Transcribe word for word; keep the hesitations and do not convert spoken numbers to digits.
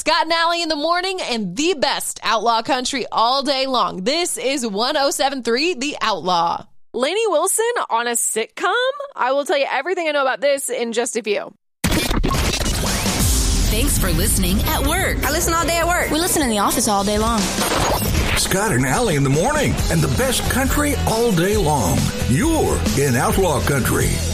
Scott and Allie in the morning and the best outlaw country all day long. This is one oh seven point three The Outlaw. Lainey Wilson on a sitcom? I will tell you everything I know about this in just a few. Thanks for listening at work. I listen all day at work. We listen in the office all day long. Scott and Allie in the morning and the best country all day long. You're in Outlaw Country.